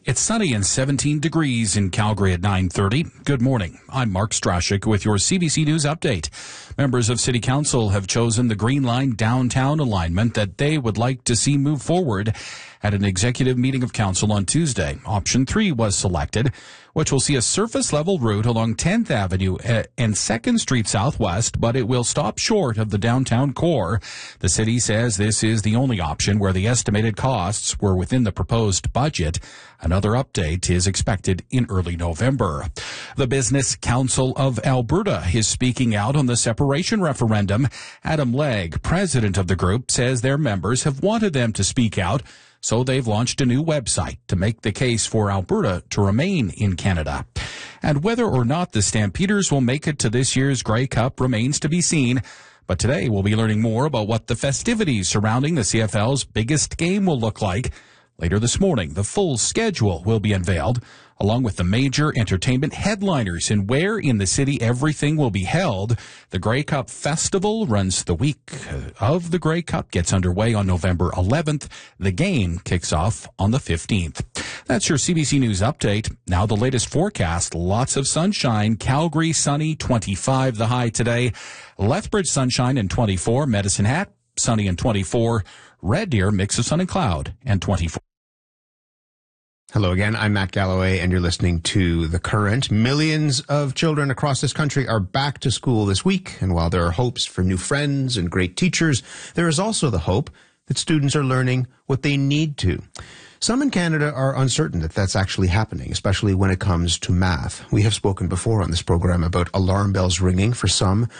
It's sunny and 17 degrees in Calgary at 9:30. Good morning. I'm Mark Strashik with your CBC News Update. Members of City Council have chosen the Green Line downtown alignment that they would like to see move forward. At an executive meeting of Council on Tuesday, Option 3 was selected, which will see a surface-level route along 10th Avenue and 2nd Street Southwest, but it will stop short of the downtown core. The city says this is the only option where the estimated costs were within the proposed budget. Another update is expected in early November. The Business Council of Alberta is speaking out on the separation referendum. Adam Legg, president of the group, says their members have wanted them to speak out, so they've launched a new website to make the case for Alberta to remain in Canada. And whether or not the Stampeders will make it to this year's Grey Cup remains to be seen. But today we'll be learning more about what the festivities surrounding the CFL's biggest game will look like. Later this morning, the full schedule will be unveiled, along with the major entertainment headliners and where in the city everything will be held. The Grey Cup Festival runs the week of the Grey Cup, gets underway on November 11th. The game kicks off on the 15th. That's your CBC News Update. Now the latest forecast. Lots of sunshine. Calgary, sunny, 25 the high today. Lethbridge, sunshine and 24. Medicine Hat, sunny and 24. Red Deer, mix of sun and cloud and 24. Hello again, I'm Matt Galloway, and you're listening to The Current. Millions of children across this country are back to school this week, and while there are hopes for new friends and great teachers, there is also the hope that students are learning what they need to. Some in Canada are uncertain that that's actually happening, especially when it comes to math. We have spoken before on this program about alarm bells ringing for some